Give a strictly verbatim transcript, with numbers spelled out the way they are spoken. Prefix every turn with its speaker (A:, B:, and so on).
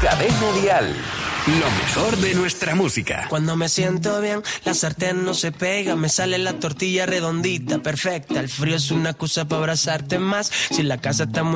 A: Cadena Dial. Lo mejor de nuestra música.
B: Cuando me siento bien, la sartén no se pega, me sale la tortilla redondita, perfecta. El frío es una excusa para abrazarte más. Si la casa está muy